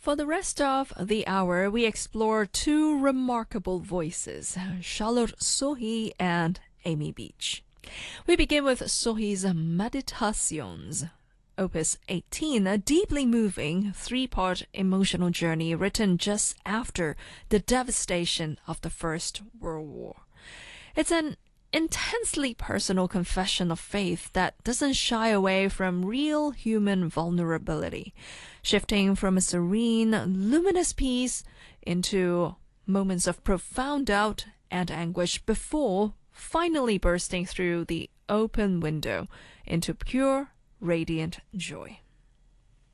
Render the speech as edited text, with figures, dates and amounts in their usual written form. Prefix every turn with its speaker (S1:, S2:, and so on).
S1: For the rest of the hour, we explore two remarkable voices, Charlotte Sohi and Amy Beach. We begin with Sohi's Meditations, Opus 18, a deeply moving three-part emotional journey written just after the devastation of the First World War. It's an intensely personal confession of faith that doesn't shy away from real human vulnerability, shifting from a serene, luminous peace into moments of profound doubt and anguish before finally bursting through the open window into pure, radiant joy.